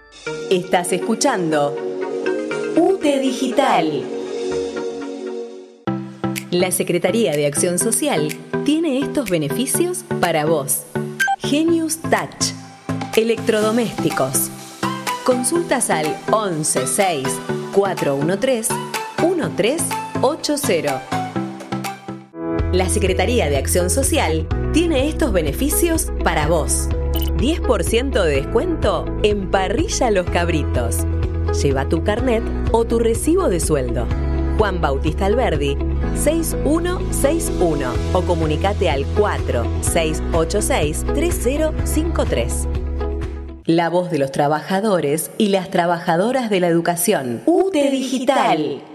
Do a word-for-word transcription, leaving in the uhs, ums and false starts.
Estás escuchando U T E Digital. La Secretaría de Acción Social tiene estos beneficios para vos. Genius Touch. Electrodomésticos. Consultas al once seis cuatro uno tres uno tres ocho cero. La Secretaría de Acción Social tiene estos beneficios para vos. diez por ciento de descuento en Parrilla Los Cabritos. Lleva tu carnet o tu recibo de sueldo. Juan Bautista Alberdi, seis uno seis uno o comunicate al cuatro seis ocho seis tres cero cinco tres. La voz de los trabajadores y las trabajadoras de la educación. U T E Digital.